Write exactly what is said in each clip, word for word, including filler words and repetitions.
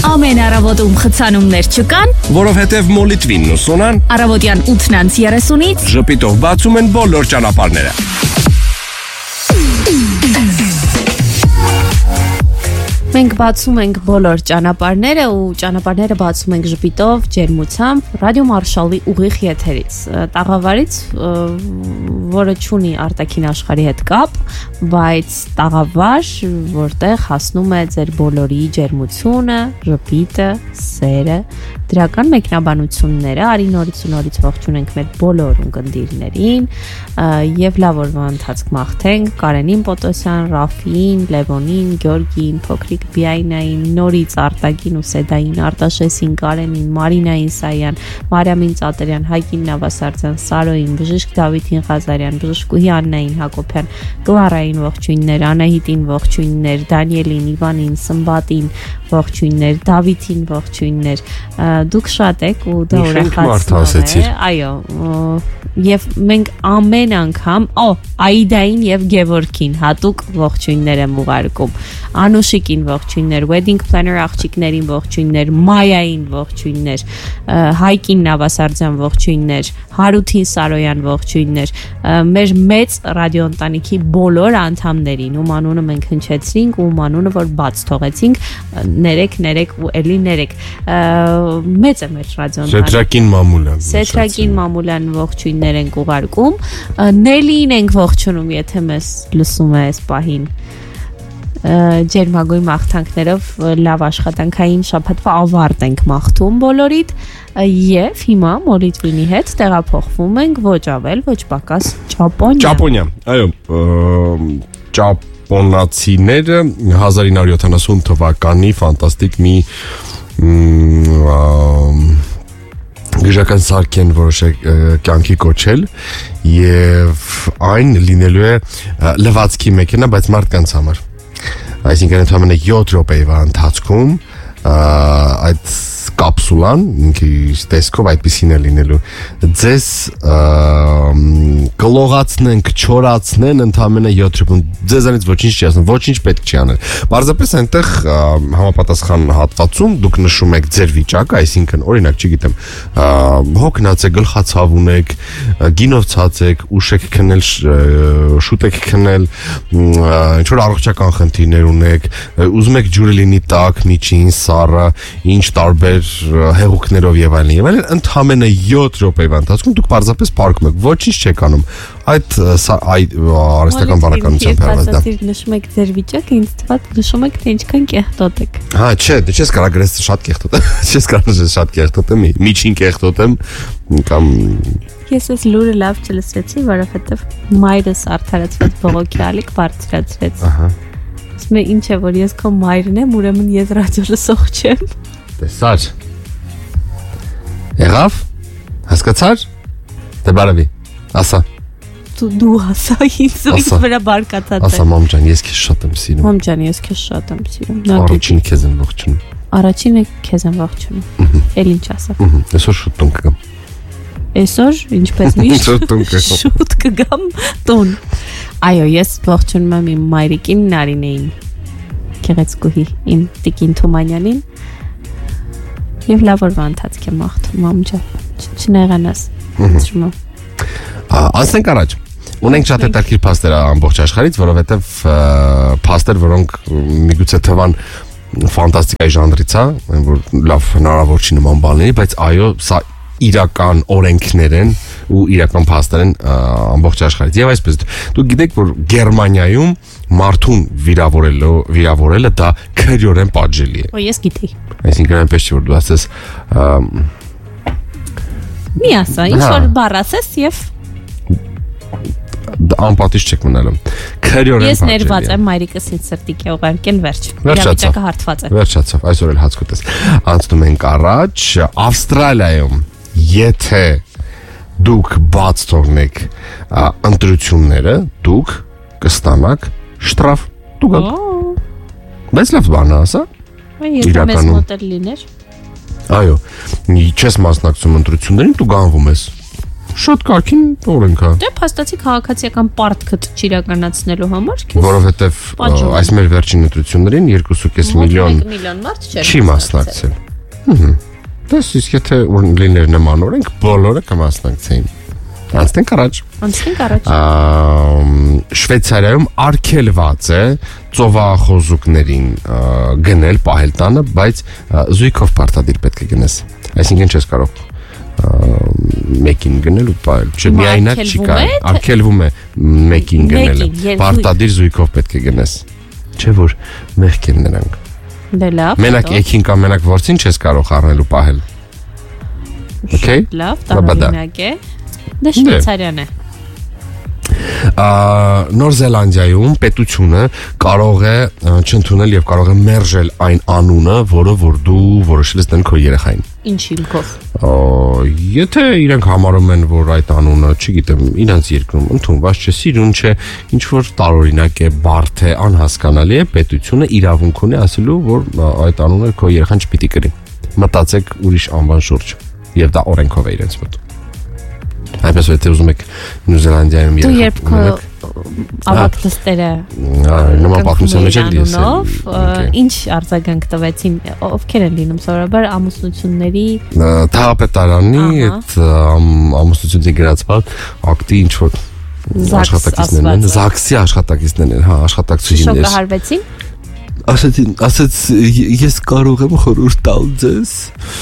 Ամեն առավոտում խցանումներ չկան, որովհետև Մոլիտվին ու Սոնան առավոտյան ութից երեսունից ժպիտով բացում են բոլոր ճանապարհները։ Մենք բացում ենք բոլոր ճանապարհները ու ճանապարհները բացում ենք ժպիտով, ջերմությամբ, ռադիո Մարշալի ուղիղ եթերից, տաղավարից, որը չունի արտաքին աշխարհի հետ կապ, բայց տաղավար, որտեղ հասնում է ձեր բոլորի ջերմությունը, ժպիտը, սերը, դրական մեկնաբանությունները, արի նորից ու նորից ողջունենք մեր բոլոր ունկնդիրներին եւ լավ օրվա ընթացք մաղթենք Կարենին Պոտոսյան, Ռաֆին, Լևոնին, Գյորգին, Փոքրիկ Բիայնային, նորից Արտակին ու Սեդային, Արտաշեսին, Կարենին, Մարինային Սայան, Մարիամին Ծատերյան, Հայկին Նավասարդյան, Սարոին, Բժիշկ Դավիթին Ղազարյան, Բժշկուհի Աննային Հակոբյան, Կլարային ողջույններ, Անահիտին ողջույններ, Դանիելին, Իվանին, Սմբատին ողջույններ, Դավիթին ողջույններ, դուք շատ եք ու դա ուրախացնում է, այո, եւ մենք ամեն անգամ, օ, Աիդային եւ Գևորգին հատուկ ողջույններ եմ ուղարկում, Անուշիկին ողջույններ, Wedding Planner աղջիկներին ողջույններ, Մայային ողջույններ, Հայկին Նավասարդյան ողջույններ, Հարութին Սարոյան ողջույններ, մեր մեծ ռադիո ընտանիքի բոլոր անդամներին, ում անունը մենք հնչեցրինք, ում անունը որ բաց թողեցինք, ներեք, ներեք ու էլի ներեք, մեծ է մեր ռադիո ընտանիքը։ Սեթրակին Մամուլյան։ Սեթրակին Մամուլյան ողջույններ ենք ուղարկում, Նելիին ենք ողջունում, եթե մեզ լսում է այս պահին։ Ջերմագույն մաղթանքներով լավ աշխատանքային շաբաթվա ավարտ ենք մաղթում բոլորիդ եւ հիմա Մոլիտվինի հետ տեղափոխվում ենք ոչ ավել, ոչ պակաս Ճապոնիա։ Ճապոնիա, այո, ճապոնացիները հազար ինը հարյուր յոթանասուն թվականի ֆանտաստիկ մի գժական սարք են որոշել կյանքի կոչել եւ այն լինելու է լվացքի մեքենա, բայց մարդկանց համար։ Այսինքն ընդհանրապես յոթ րոպեվա ընթացքում այդ կապսուլան ինքի տեսքով այդպեսին է լինելու ձեզ կլողացնեն, կչորացնեն ընդհանրապես յոթ րոպե ձեզանից ոչինչ չի ասում, ոչինչ պետք չի անել պարզապես այնտեղ համապատասխան հատվածում դուք նշում եք ձեր վիճակը, այսինքն օրինակ չգիտեմ հոգնած եք, գլխացավ ունեք, գինովցած եք, ուշ եք քնել, շուտ եք քնել, ինչ որ առողջական խնդիրներ ունեք, ուզում եք ջուրը լինի տաք, միջին, սառը, ինչ տարբեր հեղուկներով եւ այլն եւ այլն ընդհանրապես յոթ րոպեվա ընթացքում դուք պարզապես փառքում եք, ոչինչ չեք անում։ Այդ այդ արհեստական բանականությամբ հարված դա։ Նշում եք ձեր վիճակը, ինձ թվաց նշում եք թե ինչքան կեղտոտ եք։ Հա, չէ, դե չես կարող գրես շատ կեղտոտ եմ։ Չես կարող ասես շատ կեղտոտ եմ, միջին կեղտոտ եմ կամ Ես այս լուրը լավ չլսեցի, որովհետեւ մայրս արդարացված բողոքի ալիք բարձրացրեց։ Ահա։ Ասում է ինչ է, որ ես քո մայրն եմ, ուրեմն ես ռադիո լսող չեմ։ Տեսար։ Եղավ։ Հասկացար։ Դե բարևի։ Ասա։ Դու դու ասա ինձ ինձ վրա բարկացած է։ Ասա մամ ջան, ես քեզ շատ եմ սիրում։ Մամ ջան, ես քեզ շատ եմ սիրում։ Առաջին քեզ եմ ողջունում։ Առաջինը քեզ եմ ողջունում։ Էլ ինչ ասա։ Այսօր շուտ տուն կգամ։ Այսօր ինչպես միշտ շուտ տուն կգամ։ Շուտ կգամ տուն։ Այո, ես ողջունում եմ իմ մայրիկին Նարինեին։ Գեղեցկուհի իմ Տիկին Թումանյանին։ Եվ լավ օրվա ընթացք եմ մաղթում, մամ ջան, չնեղանաս։ Ասենք առաջ, ունենք շատ հետաքրքիր փաստեր ամբողջ աշխարհից, որովհետև փաստեր, որոնք միգուցե թվան ֆանտաստիկայի ժանրից, որ լավ հնարավոր չի նման բան լինի, բայց այո, սա իրական օրենքներ են ու իրական փաստեր են ամբողջ աշխարհից։ Եվ այսպես դուք գիտեք, որ Գերմանիայում մարդուն վիրավորելը, վիրավորելը դա քրեորեն պատժելի է։ Օ, ես գիտեի։ Այսինքն այնպես չի որ դու ասես մի ասա, ինչ որ բառ ասես եւ անպատիժ չեք մնալու։ Քրեորեն ես ներված եմ, մայրիկս ինձ սրտիկ է ուղարկել, վերջ։ Վերջացավ, հարթված է։ Վերջացավ, այսօր էլ հացկուտես։ Անցնում ենք առաջ Ավստրալիայում, եթե դուք բաց թողնեք ընտրությունները, դուք կստանաք շտրաֆ, դուք բայց լավ բան է, ասա։ Իրականում մեծ մոտել լիներ։ Այո, չես մասնակցում ընտրություններին, դու գանվում ես։ Շատ կարքին օրենք է։ Դե փաստացի քաղաքացիական պարտքը չիրականացնելու համար որովհետև այս մեր վերջին ընտրություններին երկու կես միլիոն միլիոն մարդ չէր չի մասնակցել։ Հհ։ Դες իսկ եթե լիներ նման օրենք, բոլորը կմասնակցեին։ Անցնենք առաջ։ Անցնենք առաջ։ Շվեյցարիայում արգելված է ծովախոզուկներին գնել պահել տանը, բայց զույգով պարտադիր պետք է գնես։ Այսինքն չես կարող մեկին գնել ու պահել։ Չէ, միայնակ չի կարող։ Արգելվում է մեկին գնելը։ Պարտադիր զույգով պետք է գնես։ Չէ որ մեղք են նրանք։ Դե լավ։ Մենակ եկին կամ մենակ ворցին չես կարող առնել ու պահել։ Okay։ Լավ, տարօրինակ է։ Դե Շվեյցարիան է։ Նոր Զելանդիայում պետությունը կարող է չընդունել եւ կարող է մերժել այն անունը, որը որ դու որոշել ես դնել քո երեխային։ Ինչ հիմքով։ Եթե իրենք համարում են, որ այդ անունը, չգիտեմ, իրենց երկրում ընդունված չէ, սիրուն չէ, ինչ որ տարօրինակ է, բարդ է, անհասկանալի է, պետությունը իրավունք ունի ասելու, որ այդ անունը քո երեխան չպիտի կրի։ Մտածեք ուրիշ անվան շուրջ, եւ դա օրենքով է իրենց մոտ։ Այնպես որ թե ուզում եք Նյու Զելանդիայում երբ դու երբ քո ավակ դստերը նման պատմություն մեջ եք դիսել ինչ արձագանք տվեցին ովքեր են լինում սովորաբար ամուսնությունների թաղապետարանի այդ ամուսնությունների գրածված ակտի ինչ որ աշխատակիցներն են զաքսի աշխատակիցներն են հա աշխատակցություններ շոկահարվեցին ասեցին ասեց ես կարող եմ խորհուրդ տալ ձեզ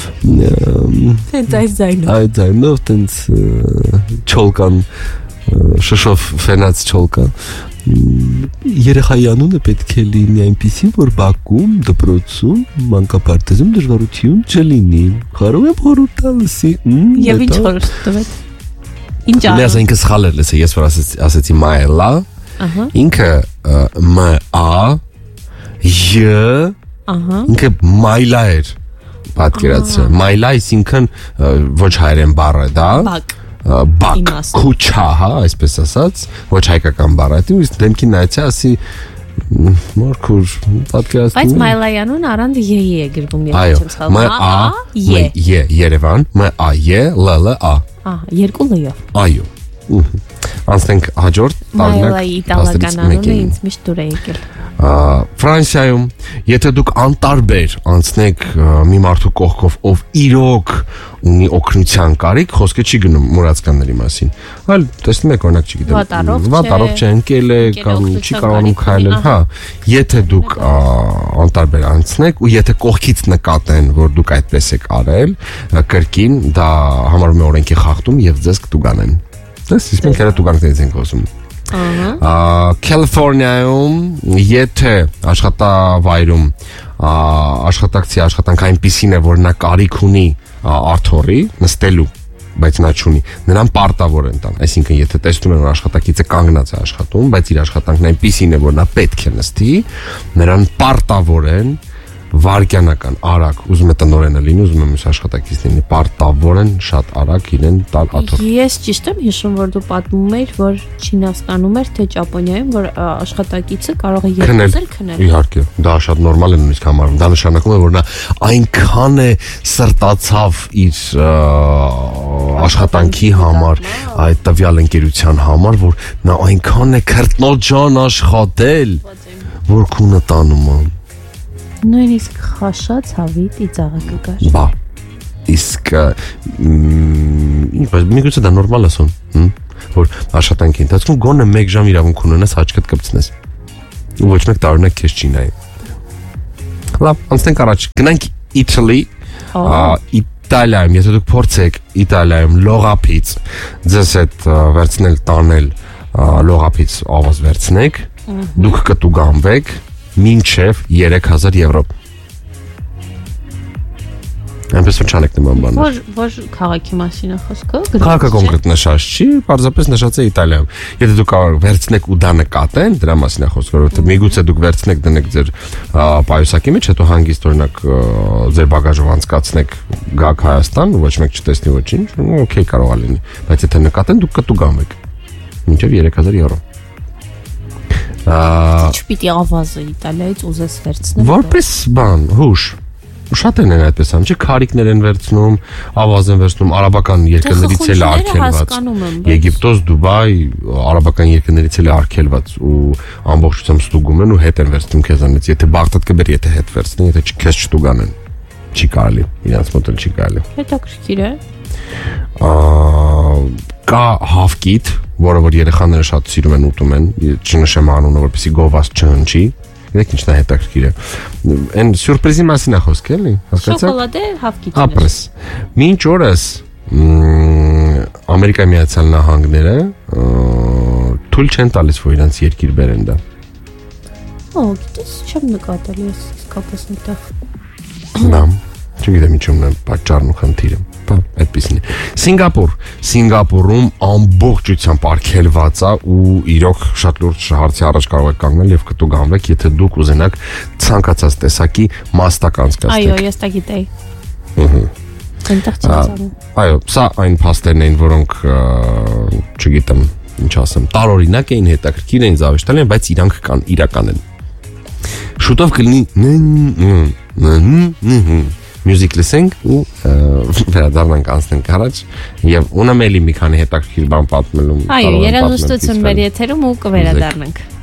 հենց այս ձայնով այդ ձայնով տենց չոլկան շշով ֆենաց չոլկա երեխայի անունը պետք է լինի այնպիսին որ բակում դպրոցում մանկապարտեզում դժվարություն չլինի կարող եմ խորհուրդ տալսի եւ ինչ խորհուրդ տվեք ինչ անը ես ինքը սխալ էր լսել ես որ ասեցի մայլա ինքը մ ա J ահա ինքը մայլա էր պատկերացրել մայլա այսինքն ոչ հայերեն բառ է դա բակ բակ քուչա հա այսպես ասած ոչ հայկական բառ է դու դեմքին նայեցի ասի մորքուր պատկերացնում բայց մայլայանուն առանց ե-ի է գրվում եթե չեմ սխալվում մ ա ե Երևան մ ա ե լ լ ա ահա երկու լ-ով այո անցնենք հաջորդ մայլայի իտալական անունը ինձ միշտ դուր է եկել Ֆրանսիայում եթե դուք անտարբեր անցնեք մի մարդու կողքով ով իրոք ունի օգնության կարիք խոսքը չի գնում մուրացկանների մասին այլ տեսնում եք օրինակ չգիտեմ վատառով չէ ընկել է կամ չի կարողանում քայլել հա եթե դուք անտարբեր անցնեք ու եթե կողքից նկատեն որ դուք այդպես եք արել կրկին դա համարվում է օրենքի խախտում եւ ձեզ կտուգանեն դες մենք հենց տուգանքներից ենք խոսում Ահա Կալիֆոռնիայում եթե աշխատավայրում աշխատակցի աշխատանք այնպիսին է որ նա կարիք ունի արթորի նստելու բայց նա չունի նրան պարտավոր են տան այսինքն եթե տեսնում են որ աշխատակիցը կանգնած է աշխատում բայց իր աշխատանքն այնպիսին է որ նա պետք է նստի նրան պարտավոր են վարկյանական արագ ուզում է տնօրենը լինի ուզում է մյուս աշխատակիցն լինի պարտավոր են շատ արագ իրեն տալ աթոռ ես ճիշտ եմ հիշում որ դու պատմում էիր որ Չինաստանում էր թե Ճապոնիայում որ աշխատակիցը կարող է երկուսել քնել իհարկե դա շատ նորմալ է նույնիսկ համարվում դա նշանակում է որ նա այնքան է սրտացավ իր աշխատանքի համար այդ տվյալ ընկերության համար որ նա այնքան է քրտնոջան աշխատել որ քունը տանում է նույնիսկ խաշած հավիտ իծաղը կգար բա իսկ միգուցե դա նորմալ է սոն որ աշխատանքի ընթացքում գոնե մեկ ժամ իրավունք ունենաս աչքդ կպցնես ու ոչ մեկ տարօրինակ քեզ չի նայի լավ անցնենք առաջ գնանք Italy Իտալիայում եթե դուք փորձեք Իտալիայում լողափից ձեզ հետ վերցնել տանել լողափից ավազ վերցնեք դուք կտուգանվեք մինչև երեք հազար եվրո այնպես որ չանեք նման բաներ որ որ քաղաքի մասին է խոսքը քաղաքը կոնկրետ նշած չի պարզապես նշած է Իտալիայում եթե դուք կարող վերցնեք ու դա նկատեն դրա մասին է խոսքը որովհետև միգուցե դուք վերցնեք դնեք ձեր պայուսակի մեջ հետո հանգիստ օրինակ ձեր բագաժով անցկացնեք գաք Հայաստան ոչ մեկ չտեսնի ոչինչ օքեյ կարող է լինի բայց եթե նկատեն դուք կտուգանվեք մինչև երեք հազար եվրո Ինչ պիտի ավազը Իտալիայից ուզես վերցնել որպես բան հուշ Շատ են այդպես անում, չէ՞, քարիկներ են վերցնում, ավազ են վերցնում, արաբական երկրներից էլ արգելված։ Եգիպտոս, Դուբայ, արաբական երկրներից էլ արգելված ու ամբողջությամբ ստուգում են ու հետ են վերցնում քեզանից։ Եթե բաղտատ կբեր, եթե հետ վերցնեն, եթե քեզ չտուգանեն, չի կարելի, իրանց մոտ էլ չի կարելի։ Հետաքրքիր է։ Կա հավկիթ, որը որ երեխաները շատ սիրում են ուտում են, չնշեմ անունը, որպեսզի գովազ չհնչի։ Գիտեք ինչն է հետաքրքիրը։ Այն սյուրպրիզի մասին է խոսքը, էլի, հասկացա՞ք։ Շոկոլադե հավկիթ։ Ապրես։ Մինչ օրս Ամերիկայի Միացյալ Նահանգները թույլ չեն տալիս, որ իրենց երկիր բերեն դա։ Օ, գիտես, չեմ նկատել ես իսկապես այդտեղ։ Դա, չգիտեմ ինչու՞մն է պատճառն ու խնդիրը։ Բա, այդպեսին է։ Սինգապուր, Սինգապուրում ամբողջությամբ արգելված է ու իրոք շատ լուրջ հարցի առաջ կարող եք կանգնել եւ կտուգանվեք, եթե դուք ուզենաք ցանկացած տեսակի մաստակ անցկացնել։ Այո, ես դա գիտեի։ Ահա։ Այնտեղ չեմ։ Այո, սա այն փաստերն էին, որոնք չգիտեմ, ինչ ասեմ, տարօրինակ էին, հետաքրքիր էին, զավեշտալ են, բայց իրանք կան, իրական են։ Շուտով կլինի Music լսենք ու վերադառնանք անցնենք առաջ եւ ունեմ էլի մի քանի հետաքրքիր բան պատմելու։ Այո, երաժշտություն մեր եթերում ու կվերադառնանք։